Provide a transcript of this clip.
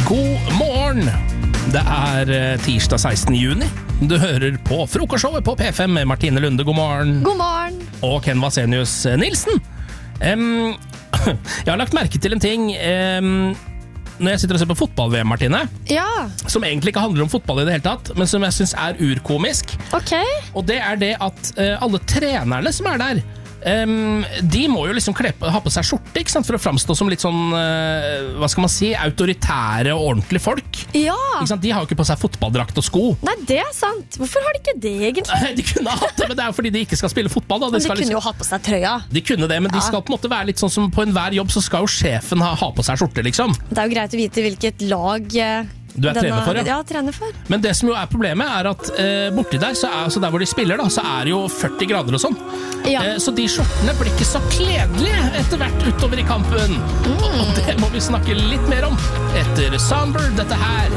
God morgen! Det tirsdag 16. juni. Du hører på frokostshowet på P5 med Martine Lunde, god morgen. God morgen. Og Ken Vasenius Nilsen. Jeg har lagt merke til en ting når jeg sitter og ser på fotball-VM, Martine. Ja. Som egentlig ikke handler om fotball i det hele tatt, men som jeg synes urkomisk. Ok. Og det det at alle trenerne som der, de må jo liksom ha på seg skjorte, ikke sant? For å fremstå som litt sånn, hva skal man si, autoritære og ordentlige folk. Ja. Ikke sant? De har jo ikke på seg fotballdrakt og sko. Nei, det sant. Hvorfor har de ikke det egentlig? De kunne ha hatt det, men det jo fordi de ikke skal spille fotball. Da. Men de kunne jo hatt på seg trøya. De kunne det, men de skal på en måte være litt sånn som på enhver jobb, så skal jo sjefen ha på seg skjorte, liksom. Det jo greit å vite hvilket lag du trener for, ja. Ja, trener for. Men det som jo problemet at borti der, så der hvor de spiller da, så det jo 40 grader og sånn. Ja. Så de skjortene blir ikke så kledelige etter hvert utover i kampen. Og det må vi snakke litt mer om etter Somber, dette her